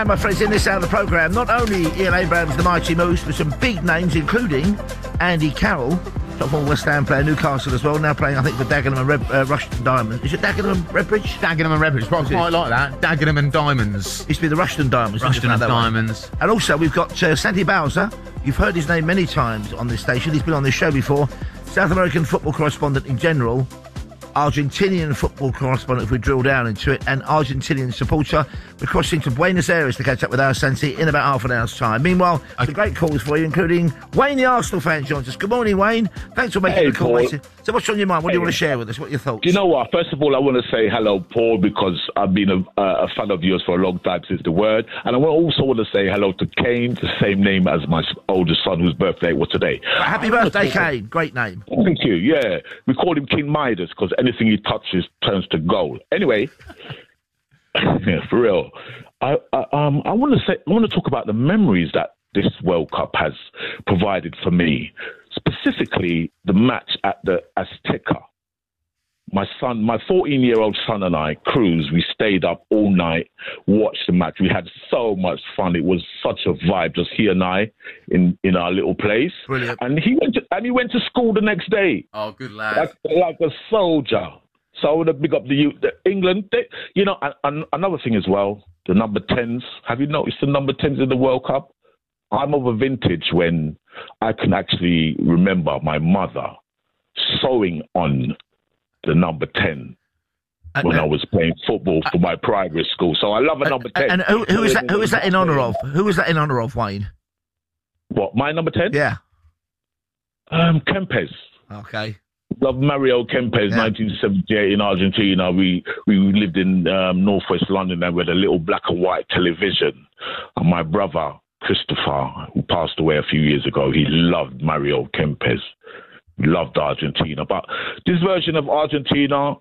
Fan, my friends, in this hour of the programme, not only Ian Abrams, the Mighty Moose, but some big names, including Andy Carroll, top former West Ham player, Newcastle as well, now playing, I think, for Dagenham and Rushden Diamonds. Is it Dagenham and Redbridge? Dagenham and Redbridge, well, quite like that. Dagenham and Diamonds. Used to be the Rushden Diamonds. Rushden and Diamonds. And also, we've got Santi Bowser. You've heard his name many times on this station. He's been on this show before. South American football correspondent in general, Argentinian football correspondent if we drill down into it, and Argentinian supporter. We're crossing to Buenos Aires to catch up with our Santi in about half an hour's time. Meanwhile, some great calls for you, including Wayne, the Arsenal fan, joins us. Good morning, Wayne. Thanks for making the call, Wayne. So what's on your mind? What do you want to share with us? What are your thoughts? You know what? First of all, I want to say hello, Paul, because I've been a fan of yours for a long time since the word. And I also want to say hello to Kane, the same name as my oldest son, whose birthday was today. Happy birthday, Kane. Great name. Thank you, yeah. We call him King Midas because anything he touches turns to gold. Anyway, for real, I want to talk about the memories that this World Cup has provided for me, specifically the match at the Azteca. My 14-year-old son and I, Cruz, we stayed up all night, watched the match. We had so much fun. It was such a vibe, just he and I in our little place. Brilliant. And he went to school the next day. Oh, good lad. Like a soldier. So I want to big up the England. And another thing as well, the number 10s. Have you noticed the number 10s in the World Cup? I'm of a vintage when I can actually remember my mother sewing on the number 10 when I was playing football for my private school. So I love a number 10. And who is that in honour of? Who is that in honour of, Wayne? What, my number 10? Yeah. Kempes. Okay. Love Mario Kempes, 1978 in Argentina. We lived in northwest London and we had a little black and white television. And my brother, Christopher, who passed away a few years ago, he loved Mario Kempes. He loved Argentina. But this version of Argentina,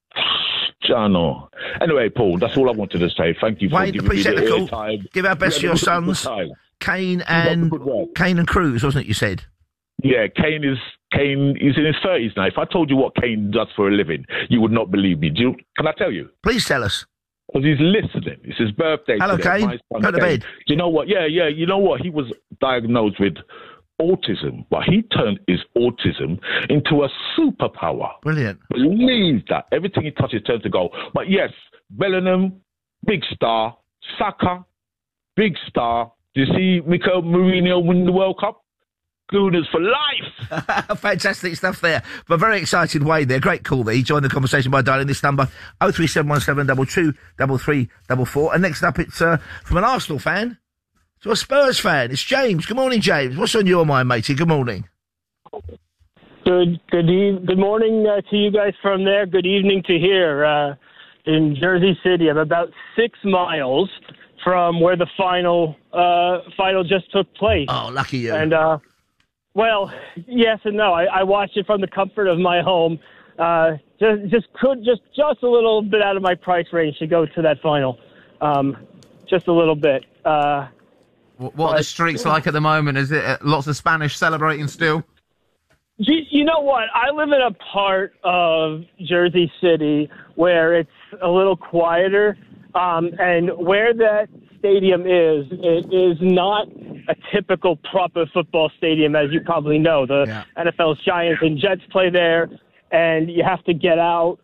Jano. Anyway, Paul, that's all I wanted to say. Thank you for Wayne, giving me the call. time. Give our best to your sons, Kane and Cruz, wasn't it, you said? Yeah, Kane is in his 30s now. If I told you what Kane does for a living, you would not believe me. Can I tell you? Please tell us. Because he's listening. It's his birthday Hello, today. Kane. Go to bed. Do you know what? Yeah. You know what? He was diagnosed with autism, but he turned his autism into a superpower. Brilliant. Believe that. Everything he touches turns to gold. But yes, Bellingham, big star. Saka, big star. Do you see Mikel Mourinho win the World Cup? Gooners for life. Fantastic stuff there. But very excited Wayne there. Great call there. He joined the conversation by dialing this number 03717 22 And next up it's from an Arsenal fan to a Spurs fan. It's James. Good morning, James. What's on your mind, matey? Good morning. Good morning to you guys from there. Good evening to here in Jersey City. I'm about 6 miles from where the final just took place. Oh, lucky you. And well, yes and no. I watched it from the comfort of my home. Just a little bit out of my price range to go to that final. Just a little bit. What are the streets like at the moment? Is it lots of Spanish celebrating still? You know what? I live in a part of Jersey City where it's a little quieter, and where that stadium is, it is not a typical proper football stadium, as you probably know. The NFL's Giants and Jets play there, and you have to get out,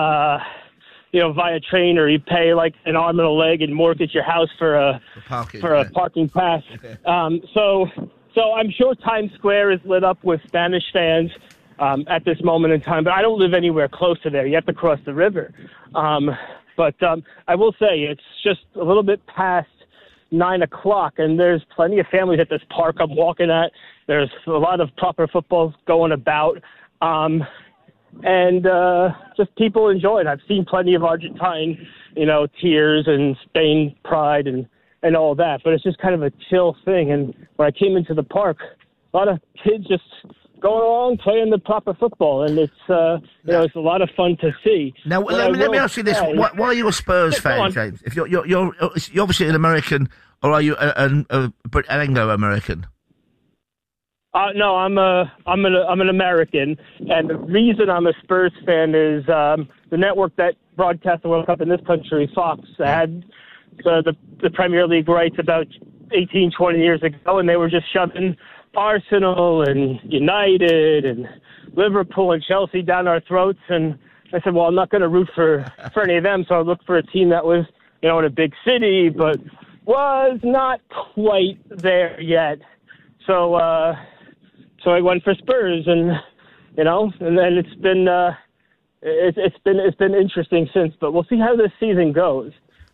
via train, or you pay like an arm and a leg and mortgage your house for a parking pass. So I'm sure Times Square is lit up with Spanish fans at this moment in time, but I don't live anywhere close to there. You have to cross the river. But I will say it's just a little bit past 9 o'clock, and there's plenty of families at this park I'm walking at. There's a lot of proper footballs going about, and just people enjoy it. I've seen plenty of Argentine, tears and Spain pride and all that, but it's just kind of a chill thing. And when I came into the park, a lot of kids just going along playing the proper football, and it's it's a lot of fun to see. Now let me ask you this: why are you a Spurs fan, James? If you're obviously an American, or are you an Anglo-American? No, I'm an American, and the reason I'm a Spurs fan is the network that broadcasts the World Cup in this country, Fox, had the Premier League rights about 18, 20 years ago, and they were just shoving Arsenal and United and Liverpool and Chelsea down our throats. And I said, well, I'm not going to root for any of them, so I looked for a team that was, in a big city, but was not quite there yet. So I went for Spurs, and and then it's been interesting since. But we'll see how this season goes.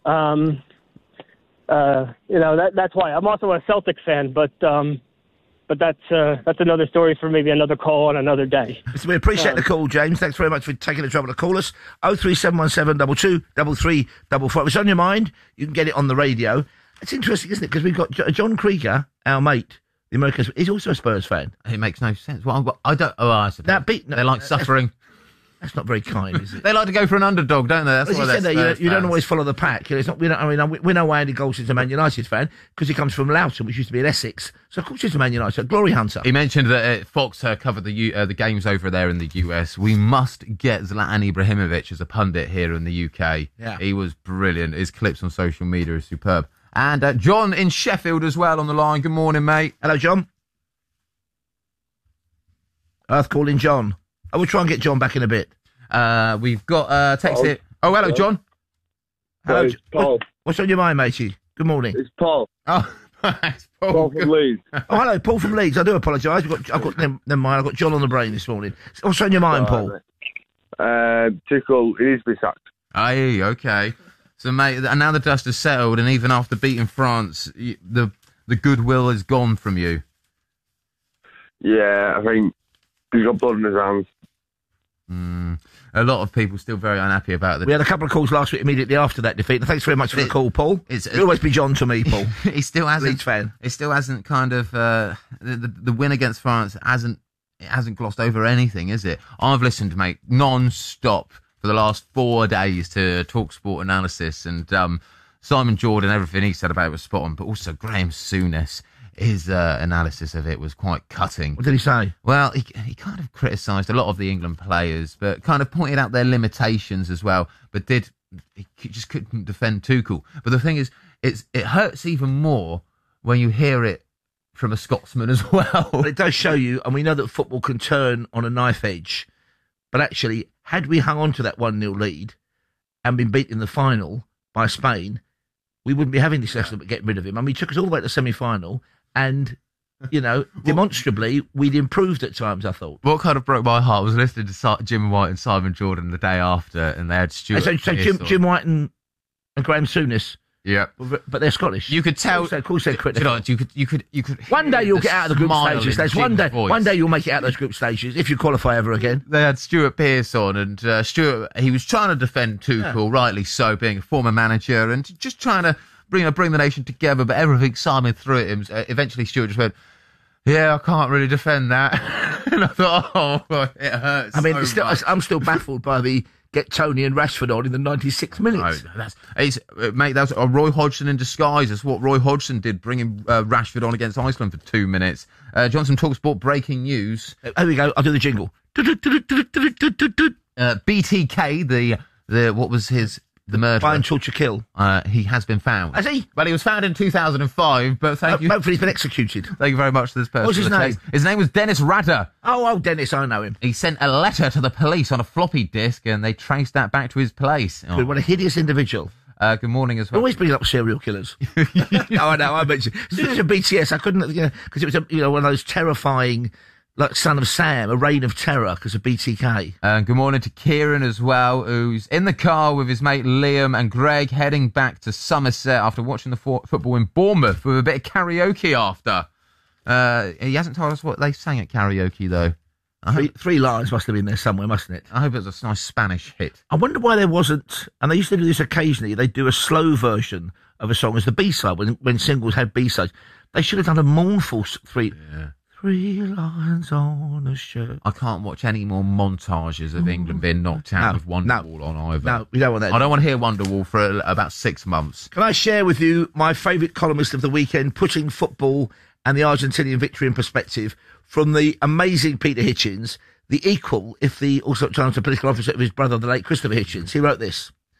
That's why I'm also a Celtic fan, but that's another story for maybe another call on another day. So we appreciate the call, James. Thanks very much for taking the trouble to call us. 03717 22 3344. If it's on your mind, you can get it on the radio. It's interesting, isn't it? Because we've got John Krieger, our mate, the American. He's also a Spurs fan. It makes no sense. Well, I don't. Oh, I suppose. They like suffering. That's not very kind, is it? They like to go for an underdog, don't they? That's why said that, you don't always follow the pack. It's not. We know why Andy Goldstein's a Man United fan because he comes from Loughton, which used to be in Essex. So of course he's a Man United glory hunter. He mentioned that Fox covered the games over there in the US. We must get Zlatan Ibrahimovic as a pundit here in the UK. Yeah, he was brilliant. His clips on social media are superb. And John in Sheffield as well on the line. Good morning, mate. Hello, John. Earth calling John. I will try and get John back in a bit. We've got text here. Oh, hello, John. Hello, Paul. What's on your mind, matey? Good morning. It's Paul. Oh, it's Paul from Leeds. Oh, hello, Paul from Leeds. I do apologise. Never mind. I've got John on the brain this morning. What's on your mind, Paul? Tuchel, he needs to be sacked. Aye, okay. So, mate, and now the dust has settled, and even after beating France, the goodwill is gone from you. Yeah, I think he's got blood in his hands. A lot of people still very unhappy about it. We had a couple of calls last week immediately after that defeat. Thanks very much for the call, Paul. You'll always be John to me, Paul. He still hasn't. Leeds fan. It still hasn't kind of the win against France hasn't glossed over anything, is it? I've listened, mate, non-stop for the last 4 days to TalkSport analysis, and Simon Jordan, everything he said about it was spot on, but also Graham Souness. His analysis of it was quite cutting. What did he say? Well, he kind of criticised a lot of the England players, but kind of pointed out their limitations as well. But he just couldn't defend Tuchel. But the thing is, it hurts even more when you hear it from a Scotsman as well. But it does show you, and we know that football can turn on a knife edge. But actually, had we hung on to that 1-0 lead and been beat in the final by Spain, we wouldn't be having this lesson but getting rid of him. I mean, he took us all the way to the semi-final. And, demonstrably, we'd improved at times, I thought. What kind of broke my heart was listening to Jim White and Simon Jordan the day after, and they had Stuart. So Jim White and Graham Souness. Yeah, but they're Scottish. You could tell. Of course, they're critical. You could. One day you'll get out of the group stages. One day you'll make it out of those group stages if you qualify ever again. They had Stuart Pearce on, and Stuart, he was trying to defend Tuchel, rightly so, being a former manager, and just trying to bring the nation together, but everything Simon threw at him. Eventually, Stuart just went, "Yeah, I can't really defend that." And I thought, "Oh, it hurts." I mean, I'm still baffled by the get Tony and Rashford on in the 96 minutes. No, mate, that's Roy Hodgson in disguise. That's what Roy Hodgson did, bringing Rashford on against Iceland for 2 minutes. Johnson TalkSport breaking news. Here we go. I'll do the jingle. BTK, the what was the murderer. Brian Torture Kill. He has been found. Has he? Well, he was found in 2005, but thank you. Hopefully he's been executed. Thank you very much to this person. What's his name? His name was Dennis Rader. Oh, Dennis, I know him. He sent a letter to the police on a floppy disk, and they traced that back to his place. Oh. What a hideous individual. Good morning as well. Always bringing up serial killers. No, I know. I mentioned as soon as a BTS, I couldn't, because it was one of those terrifying, like Son of Sam, a reign of terror because of BTK. Good morning to Kieran as well, who's in the car with his mate Liam and Greg, heading back to Somerset after watching the football in Bournemouth with a bit of karaoke after. He hasn't told us what they sang at karaoke though. Three lines must have been there somewhere, mustn't it? I hope it was a nice Spanish hit. I wonder why there wasn't, and they used to do this occasionally, they'd do a slow version of a song as the B-side, when singles had B-sides. They should have done a mournful three lines on a shirt. I can't watch any more montages of England being knocked out with Wonderwall on either. No, we don't want that. I don't want to hear Wonderwall for about 6 months. Can I share with you my favourite columnist of the weekend, putting football and the Argentinian victory in perspective, from the amazing Peter Hitchens, the equal, if the also Chancellor political officer of his brother, the late Christopher Hitchens. He wrote this.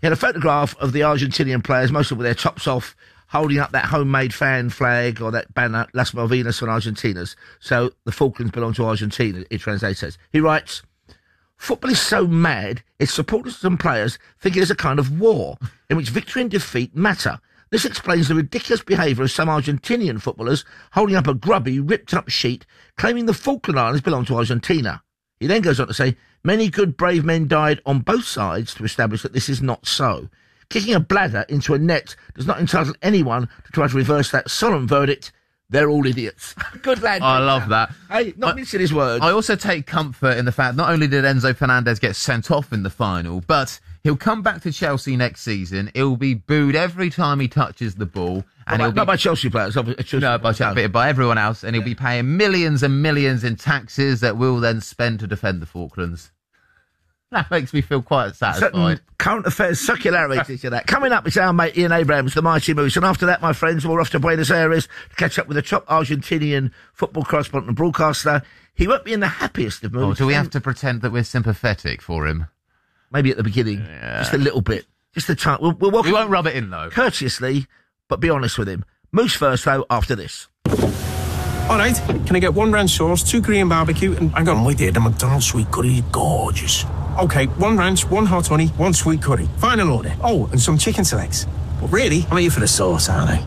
He had a photograph of the Argentinian players, most of them with their tops off, holding up that homemade fan flag or that banner, Las Malvinas son Argentinas. So the Falklands belong to Argentina, it translates as. He writes, football is so mad, its supporters and players think it is a kind of war in which victory and defeat matter. This explains the ridiculous behaviour of some Argentinian footballers holding up a grubby, ripped-up sheet claiming the Falkland Islands belong to Argentina. He then goes on to say, many good, brave men died on both sides to establish that this is not so. Kicking a bladder into a net does not entitle anyone to try to reverse that solemn verdict. They're all idiots. Good lad. I love that. Hey, not mincing his words. I also take comfort in the fact not only did Enzo Fernandez get sent off in the final, but he'll come back to Chelsea next season. He'll be booed every time he touches the ball. And not by Chelsea players. No, by everyone else. And he'll be paying millions and millions in taxes that we'll then spend to defend the Falklands. That makes me feel quite satisfied. Current affairs circularity to that. Coming up, it's our mate Ian Abrahams, the Mighty Moose. And after that, my friends, we're off to Buenos Aires to catch up with the top Argentinian football correspondent and broadcaster. He won't be in the happiest of moods. Do we have to pretend that we're sympathetic for him? Maybe at the beginning. Yeah. Just a little bit. Just a time. We won't rub it in, though. Courteously, but be honest with him. Moose first, though, after this. All right, can I get 1 ranch sauce, 2 Korean barbecue, and hang on, wait there, the McDonald's sweet curry is gorgeous. Okay, 1 ranch, 1 hot honey, 1 sweet curry. Final order. Oh, and some chicken selects. But really, I'm here for the sauce, aren't I?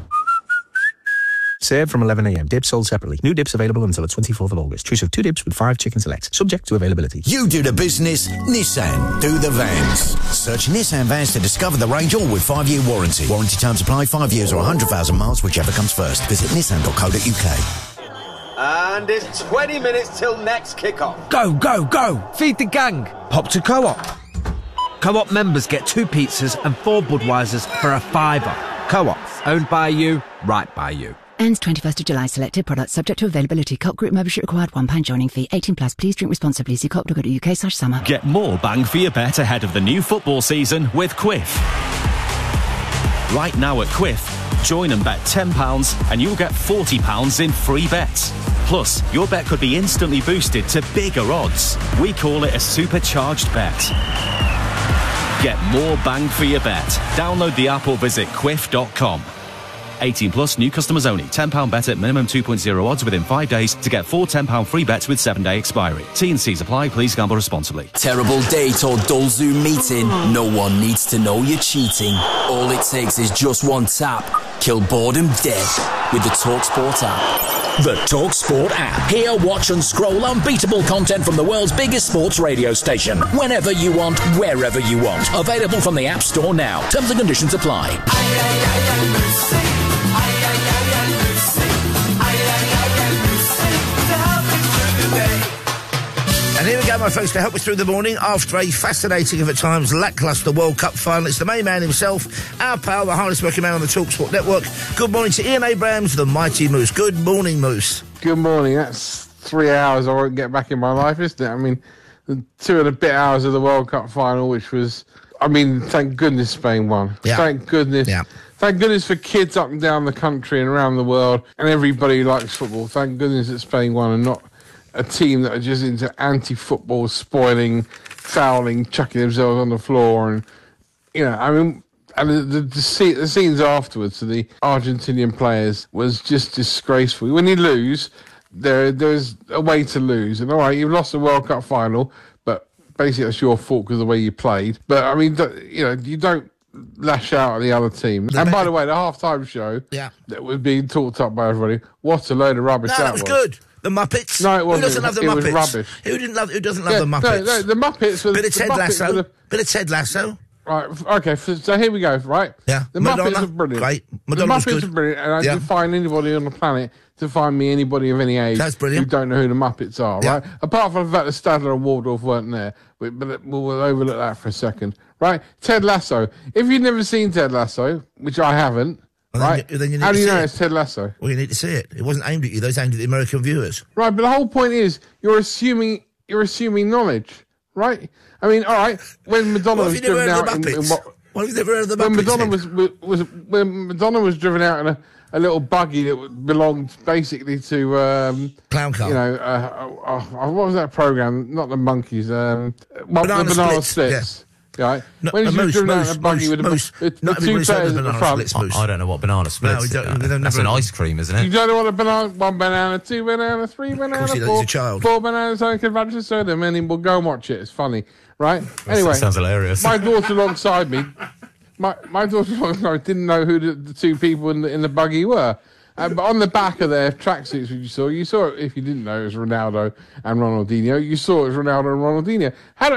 Served from 11 a.m. Dips sold separately. New dips available until the 24th of August. Choose of 2 dips with 5 chicken selects. Subject to availability. You do the business, Nissan do the vans. Search Nissan Vans to discover the range, all with 5-year warranty. Warranty terms apply, 5 years or 100,000 miles, whichever comes first. Visit nissan.co.uk. And it's 20 minutes till next kick-off. Go, go, go! Feed the gang! Pop to Co-op. Co-op members get 2 pizzas and 4 Budweisers for a £5. Co-op, owned by you, right by you. Ends 21st of July. Selected products subject to availability. Co-op group membership required. £1 joining fee. 18 plus. Please drink responsibly. See co-op.co.uk/summer. Get more bang for your bet ahead of the new football season with Quiff. Right now at Quiff, join and bet £10 and you'll get £40 in free bets. Plus, your bet could be instantly boosted to bigger odds. We call it a supercharged bet. Get more bang for your bet. Download the app or visit quiff.com. 18 plus, new customers only. £10 bet at minimum 2.0 odds within 5 days to get 4 £10 free bets with 7-day expiry. T&Cs apply. Please gamble responsibly. Terrible date or dull Zoom meeting? No one needs to know you're cheating. All it takes is just 1 tap. Kill boredom dead with the TalkSport app. The TalkSport app. Hear, watch and scroll unbeatable content from the world's biggest sports radio station. Whenever you want, wherever you want. Available from the App Store now. Terms and conditions apply. And here we go, my friends, to help us through the morning after a fascinating, if at times lacklustre World Cup final. It's the main man himself, our pal, the hardest working man on the TalkSport network. Good morning to Ian Abrahams, the Mighty Moose. Good morning, Moose. Good morning. That's 3 hours I won't get back in my life, isn't it? I mean, the 2 and a bit hours of the World Cup final, which was, I mean, thank goodness Spain won. Yeah. Thank goodness. Yeah. Thank goodness for kids up and down the country and around the world and everybody who likes football. Thank goodness that Spain won and not a team that are just into anti-football, spoiling, fouling, chucking themselves on the floor. And, you know, I mean, and the scenes afterwards to the Argentinian players was just disgraceful. When you lose, there's a way to lose. And, all right, you've lost the World Cup final, but basically that's your fault because of the way you played. But, I mean, you know, you don't lash out at the other team. And by the way, the half-time show that was being talked up by everybody, what a load of rubbish that was. No, that was good. The Muppets? No, it wasn't. Who doesn't love the Muppets? It was rubbish. Who doesn't love the Muppets? No, the Muppets. Bit of Ted Lasso. Bit of Ted Lasso. Right, okay, so here we go, right? Yeah. The Muppets are brilliant. Great. The Muppets are brilliant, and I can find anybody on the planet to find me anybody of any age who don't know who the Muppets are, right? Apart from the fact that Stadler and Waldorf weren't there, but we'll overlook that for a second, right? Ted Lasso. If you've never seen Ted Lasso, which I haven't, right? Then how do you know it's Ted Lasso? Well, you need to see it. It wasn't aimed at you. Those aimed at the American viewers. Right, but the whole point is you're assuming knowledge, right? I mean, all right. When Madonna was driven out what have you never heard of the Muppets? When Madonna was driven out in a little buggy that belonged basically to Clown Car. You know, what was that program? Not the Monkeys. Banana Splits. Splits. right? When you driven out in a buggy with the two players at the front. I don't know what banana splits. That's an ice cream, isn't it? You don't know what a banana, 1 banana, 2 banana, 3 banana, 4 bananas, I can imagine so them, and then we'll go and watch it. It's funny, right? Anyway. That sounds hilarious. My daughter alongside me, my daughter alongside didn't know who the two people in the buggy were. But on the back of their tracksuits, you saw it, if you didn't know, it was Ronaldo and Ronaldinho. You saw it was Ronaldo and Ronaldinho.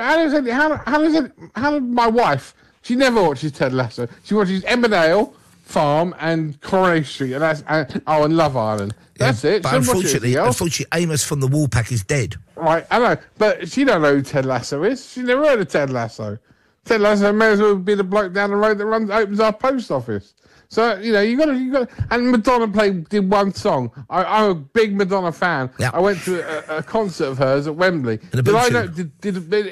How did my wife, she never watches Ted Lasso. She watches Emmerdale Farm and Coronation Street, and Love Island. That's it. But unfortunately, Amos from the Woolpack is dead. Right, I know, but she don't know who Ted Lasso is. She never heard of Ted Lasso. Ted Lasso may as well be the bloke down the road that opens our post office. So, you got to, and Madonna did one song. I'm a big Madonna fan. Yep. I went to a concert of hers at Wembley. Did I know, in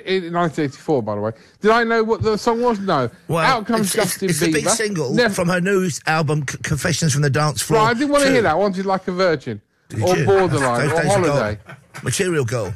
1984, by the way. Did I know what the song was? No. Well, Out comes Justin Bieber. It's the big single from her new album, Confessions from the Dance Floor. Right, I didn't want to hear that. I wanted Like a Virgin. Or Borderline, or Holiday. Material Girl.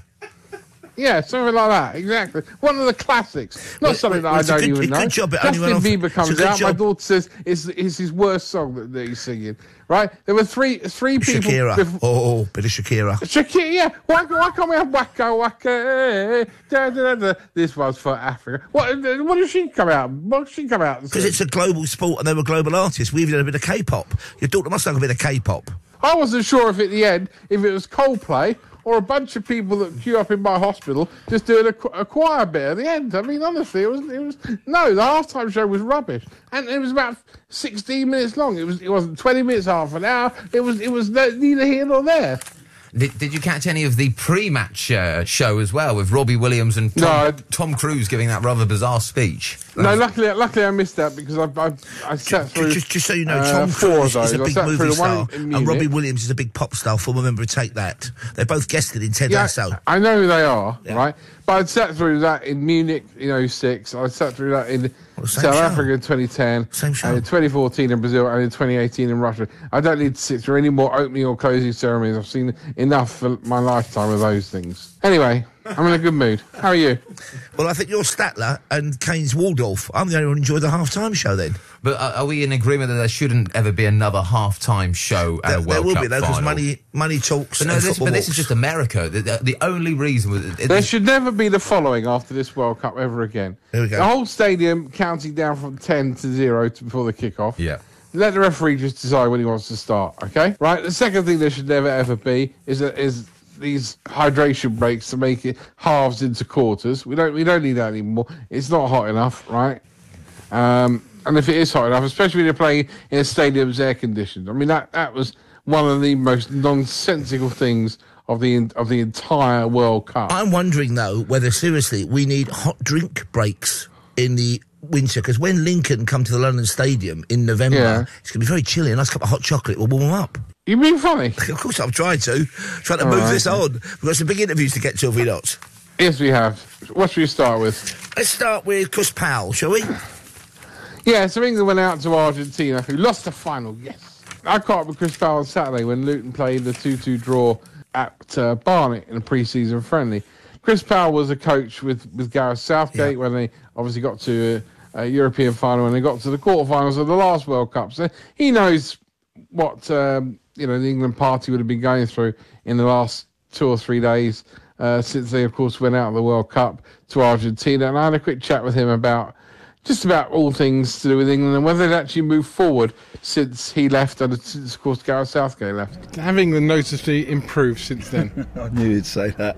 Yeah, something like that, exactly. One of the classics. Not something that I don't even know. Justin Bieber comes out, my daughter says it's his worst song that he's singing, right? There were three people... Shakira. Bit of Shakira. Shakira, yeah. Why can't we have Waka Waka? Da, da, da, da. This one's for Africa. What does she come out? What does she come out? Because it's a global sport and they were global artists. We've done a bit of K-pop. Your daughter must have a bit of K-pop. I wasn't sure if at the end, if it was Coldplay... or a bunch of people that queue up in my hospital just doing a choir bit at the end. I mean, honestly, it was no. The halftime show was rubbish, and it was about 16 minutes long. It wasn't 20 minutes, half an hour. It was neither here nor there. Did you catch any of the pre-match show as well with Robbie Williams and Tom Cruise giving that rather bizarre speech? No, luckily I missed that because I sat through. Just so you know, Tom Cruise is a big movie star, and Robbie Williams is a big pop star. Former member of Take That. They both guested in Ted Lasso. I know who they are, right? But I sat through that in Munich in 06. I sat through that in South Africa in 2010. Same show. And in 2014 in Brazil and in 2018 in Russia. I don't need to sit through any more opening or closing ceremonies. I've seen enough for my lifetime of those things. Anyway, I'm in a good mood. How are you? Well, I think you're Statler and Kane's Waldorf. I'm the only one who enjoyed the half-time show then. But are we in agreement that there shouldn't ever be another half-time show at a World Cup final? There will be, though, because money talks. But this is just America. The only reason... There should never be the following after this World Cup ever again. Here we go. The whole stadium counting down from 10 to 0 before the kick-off. Yeah. Let the referee just decide when he wants to start, okay? Right, the second thing there should never ever be is these hydration breaks to make it halves into quarters. We don't need that anymore. It's not hot enough, right? And if it is hot enough, especially when you're playing in a stadium that's air conditioned. I mean, that was one of the most nonsensical things of the entire World Cup. I'm wondering though whether seriously we need hot drink breaks in the winter, because when Lincoln come to the London Stadium in November, it's going to be very chilly. A nice cup of hot chocolate will warm them up. You mean funny? Of course, I've tried to move this on. We've got some big interviews to get to, have we not? Yes, we have. What should we start with? Let's start with Chris Powell, shall we? Yeah, so England went out to Argentina, who lost the final, yes. I caught up with Chris Powell on Saturday when Luton played the 2-2 draw at Barnet in a pre-season friendly. Chris Powell was a coach with Gareth Southgate when they obviously got to a European final and they got to the quarterfinals of the last World Cup. So he knows what the England party would have been going through in the last 2 or 3 days since they, of course, went out of the World Cup to Argentina. And I had a quick chat with him about all things to do with England and whether they'd actually moved forward since he left and since, of course, Gareth Southgate left. Have England noticeably improved since then? I knew you'd say that.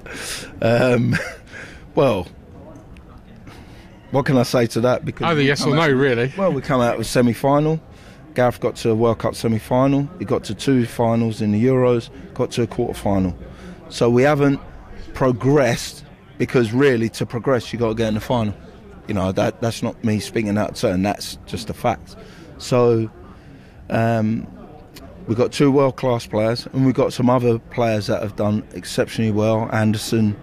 Well, what can I say to that? Because either yes or no, really. Well, we come out with semi-final. Gareth got to a World Cup semi-final. He got to 2 finals in the Euros, got to a quarter-final. So we haven't progressed, because really to progress, you got to get in the final. You know, that's not me speaking out of turn, that's just a fact. So we've got 2 world-class players, and we've got some other players that have done exceptionally well. Anderson,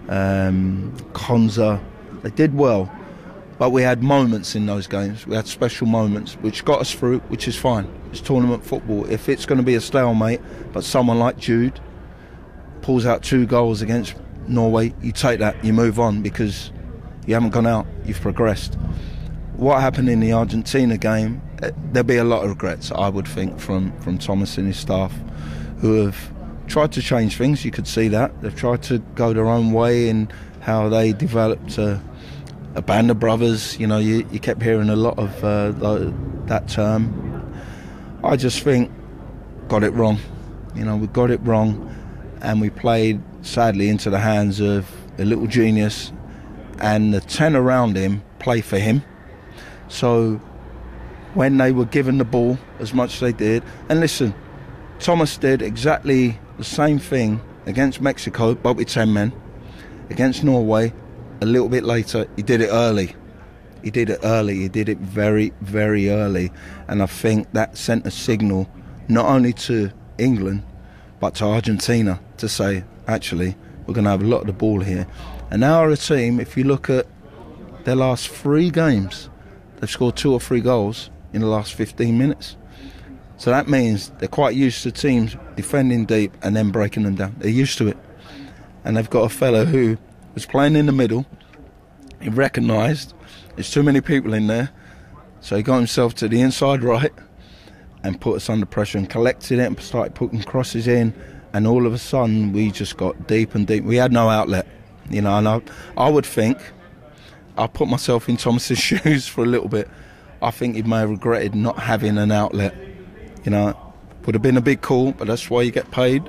Konza, they did well. But we had moments in those games. We had special moments which got us through, which is fine. It's tournament football. If it's going to be a stalemate, but someone like Jude pulls out 2 goals against Norway, you take that, you move on, because You haven't gone out. You've progressed. What happened in the Argentina game, there'll be a lot of regrets, I would think, from Thomas and his staff, who have tried to change things. You could see that. They've tried to go their own way in how they developed a band of brothers. You know, you kept hearing a lot of that term. I just think got it wrong. You know, we got it wrong, and we played, sadly, into the hands of a little genius, and the 10 around him play for him. So when they were given the ball as much as they did, and listen, Thomas did exactly the same thing against Mexico, but with 10 men. Against Norway, a little bit later, he did it early. He did it early. He did it very, very early. And I think that sent a signal not only to England, but to Argentina to say, actually, we're going to have a lot of the ball here. And now our team, if you look at their last 3 games, they've scored 2 or 3 goals in the last 15 minutes. So that means they're quite used to teams defending deep and then breaking them down. They're used to it. And they've got a fellow who was playing in the middle. He recognised there's too many people in there. So he got himself to the inside right and put us under pressure and collected it and started putting crosses in. And all of a sudden, we just got deep and deep. We had no outlet. You know, and I would think, I'll put myself in Thomas's shoes for a little bit. I think he may have regretted not having an outlet. You know, would have been a big call, but that's why you get paid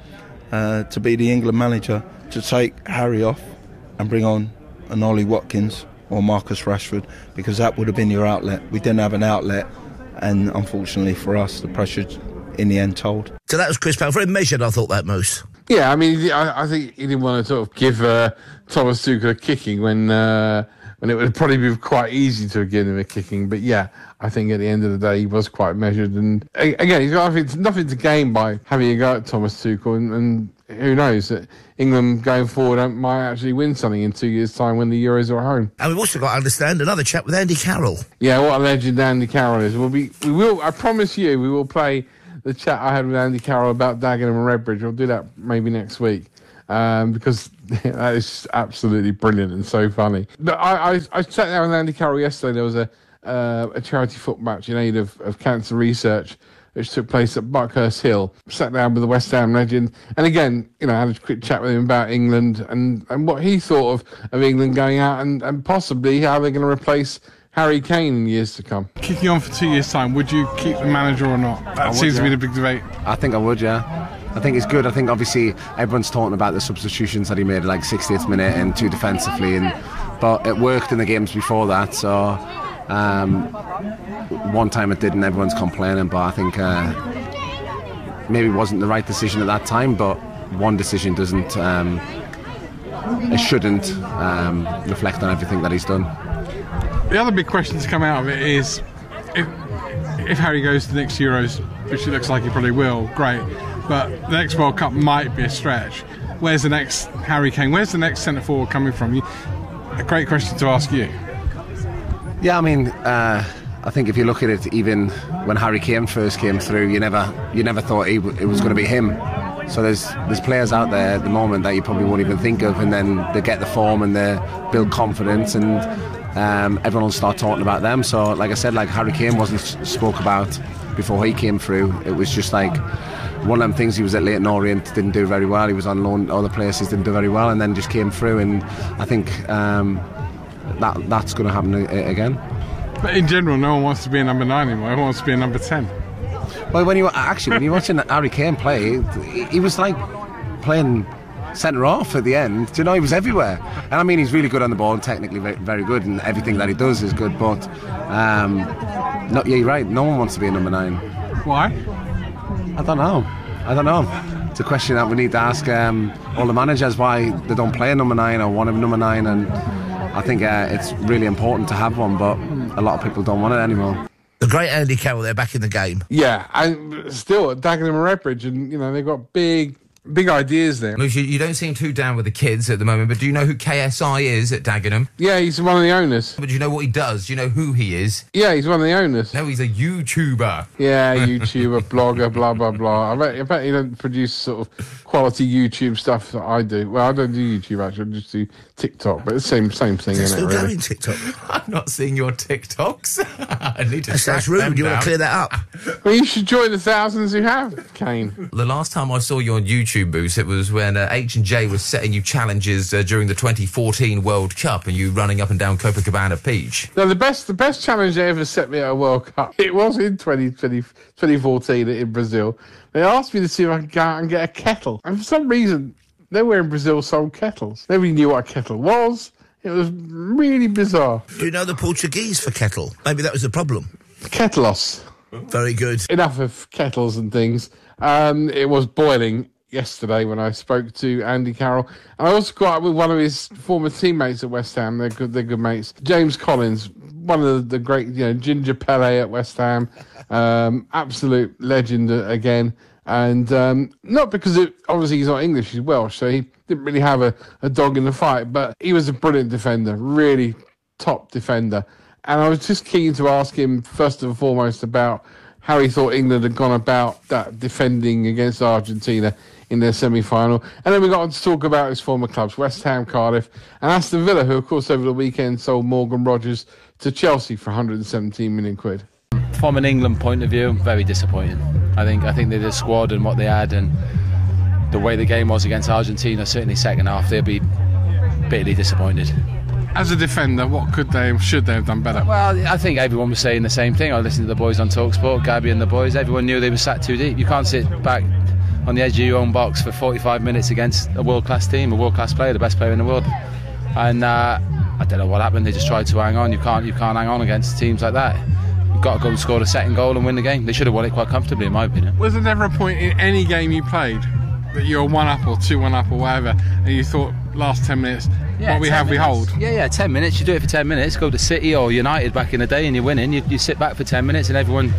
to be the England manager, to take Harry off and bring on an Ollie Watkins or Marcus Rashford, because that would have been your outlet. We didn't have an outlet, and unfortunately for us, the pressure in the end told. So that was Chris Powell. Very measured, I thought, that, Moose. Yeah, I mean, I think he didn't want to sort of give Thomas Tuchel a kicking when it would probably be quite easy to give him a kicking. But yeah, I think at the end of the day, he was quite measured. And again, he's got nothing to gain by having a go at Thomas Tuchel. And who knows, that England going forward might actually win something in 2 years' time when the Euros are home. And we've also got to understand another chat with Andy Carroll. Yeah, what a legend Andy Carroll is. We will, I promise you, we will play the chat I had with Andy Carroll about Dagenham and Redbridge. We'll do that maybe next week. Because that is absolutely brilliant and so funny. But I sat down with Andy Carroll yesterday. There was a charity foot match in aid of cancer research, which took place at Buckhurst Hill. Sat down with the West Ham legend, and again, you know, I had a quick chat with him about England and what he thought of England going out and possibly how they're going to replace Harry Kane in years to come. Kicking on for 2 years' time, would you keep the manager or not? That seems to be the big debate. I think I would, yeah. I think it's good. I think obviously everyone's talking about the substitutions that he made at like 60th minute and 2 defensively, but it worked in the games before that. So one time it didn't, everyone's complaining, but I think maybe it wasn't the right decision at that time, but one decision doesn't, it shouldn't reflect on everything that he's done. The other big question to come out of it is if Harry goes to the next Euros, which it looks like he probably will, great, but the next World Cup might be a stretch. Where's the next Harry Kane? Where's the next centre forward coming from? A great question to ask you. Yeah, I mean, I think if you look at it, even when Harry Kane first came through, you never thought it was going to be him. So there's players out there at the moment that you probably won't even think of, and then they get the form and they build confidence, and everyone will start talking about them. So like I said, like Harry Kane wasn't spoke about before he came through. It was just like one of them things. He was at Leyton Orient, didn't do very well. He was on loan other places, didn't do very well, and then just came through. And I think that's going to happen again. But in general, no one wants to be a number 9 anymore. Everyone wants to be a number 10. Well, when you're watching Harry Kane play, he was like playing centre off at the end. Do you know, he was everywhere. And I mean, he's really good on the ball, technically very, very good, and everything that he does is good. But yeah, you're right. No one wants to be a number 9. Why? I don't know. It's a question that we need to ask all the managers, why they don't play a number 9 or want a number 9. And I think it's really important to have one, but a lot of people don't want it anymore. The great Andy Carroll, they're back in the game. Yeah, and still at Dagenham and Redbridge, and you know they've got big big ideas there. Moose, you don't seem too down with the kids at the moment, but do you know who KSI is at Dagenham? Yeah, he's one of the owners. But do you know what he does? Do you know who he is? Yeah, he's one of the owners. No, he's a YouTuber. Yeah, YouTuber, blogger, blah, blah, blah. I bet he don't produce sort of quality YouTube stuff that I do. Well, I don't do YouTube, actually. I just do TikTok, but it's the same thing, isn't it, really? Going TikTok? I'm not seeing your TikToks. I need to That's rude. You want to clear that up? Well, you should join the thousands who have, Kane. The last time I saw you on YouTube, Moose, it was when H&J was setting you challenges during the 2014 World Cup and you running up and down Copacabana Beach. No, the best challenge they ever set me at a World Cup, it was in 2014 in Brazil. They asked me to see if I could go out and get a kettle. And for some reason, nowhere in Brazil sold kettles. Nobody knew what a kettle was. It was really bizarre. Do you know the Portuguese for kettle? Maybe that was the problem. Kettlos. Very good. Enough of kettles and things. It was boiling yesterday when I spoke to Andy Carroll. And I also caught up with one of his former teammates at West Ham. They're good mates. James Collins, one of the great, Ginger Pele at West Ham. Absolute legend again. And not because obviously he's not English, he's Welsh, so he didn't really have a dog in the fight, but he was a brilliant defender, really top defender. And I was just keen to ask him, first and foremost, about how he thought England had gone about that defending against Argentina in their semi-final. And then we got on to talk about his former clubs, West Ham, Cardiff, and Aston Villa, who, of course, over the weekend sold Morgan Rogers to Chelsea for 117 million quid. From an England point of view, very disappointing. I think the squad and what they had and the way the game was against Argentina, certainly second half, they'll be bitterly disappointed. As a defender, what should they have done better? Well, I think everyone was saying the same thing. I listened to the boys on TalkSport, Gabby and the boys. Everyone knew they were sat too deep. You can't sit back on the edge of your own box for 45 minutes against a world-class team, a world-class player, the best player in the world. And I don't know what happened. They just tried to hang on. You can't hang on against teams like that. You've got to go and score the second goal and win the game. They should have won it quite comfortably, in my opinion. Was there never a point in any game you played that you're 1-up or 2-1-up or whatever, and you thought, last 10 minutes, what we have, we hold? Yeah, 10 minutes. You do it for 10 minutes. Go to City or United back in the day and you're winning. You sit back for 10 minutes and everyone,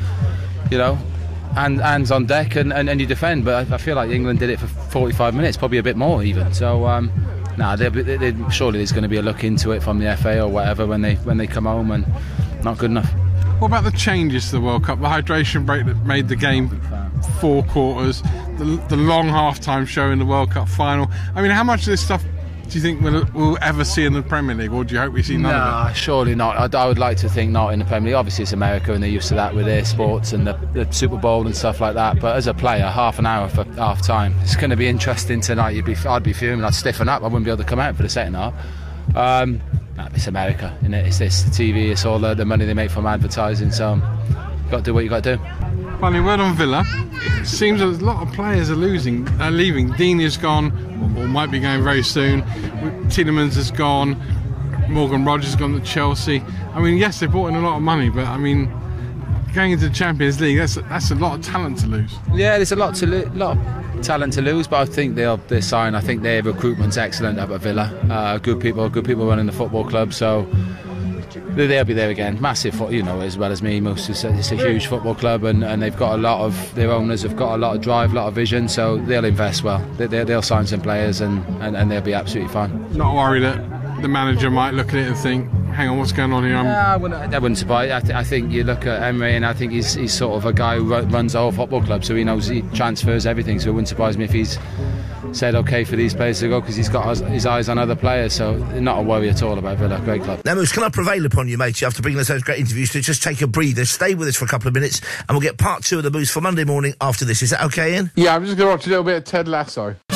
hands on deck and you defend. But I feel like England did it for 45 minutes, probably a bit more even. So, surely there's going to be a look into it from the FA or whatever when they come home, and not good enough. What about the changes to the World Cup? The hydration break that made the game 4 quarters, the long half-time show in the World Cup final. I mean, how much of this stuff do you think we'll ever see in the Premier League, or do you hope we see none of it? Surely not. I would like to think not in the Premier League. Obviously, it's America and they're used to that with their sports and the Super Bowl and stuff like that. But as a player, half an hour for half-time, it's going to be interesting tonight. I'd be fuming. I'd stiffen up. I wouldn't be able to come out for the second half. It's America, isn't it? It's this TV. It's all the money they make from advertising. So you've got to do what you got to do. Finally, word on Villa. It seems a lot of players are leaving. Dean is gone, or might be going very soon. Tielemans has gone. Morgan Rogers has gone to Chelsea. I mean, yes, they brought in a lot of money, but I mean, going into the Champions League, that's a lot of talent to lose. Yeah, there's a lot of talent to lose, but I think they'll sign. I think their recruitment's excellent up at Villa. Good people running the football club, so they'll be there again. Massive, as well as me. It's a huge football club, and they've got a lot of their owners have got a lot of drive, a lot of vision. So they'll invest well. They'll sign some players, and they'll be absolutely fine. Not worried that the manager might look at it and think, hang on, what's going on here? That wouldn't surprise. I think you look at Emery, and I think he's sort of a guy who runs the whole football club, so he transfers everything. So it wouldn't surprise me if he's said okay for these players to go, because he's got his eyes on other players. So not a worry at all about Villa. Great club. Now, Moose, can I prevail upon you, mate, after bringing us those great interviews, to just take a breather, stay with us for a couple of minutes, and we'll get part 2 of the Moose for Monday morning after this. Is that okay, Ian? Yeah, I'm just going to watch a little bit of Ted Lasso.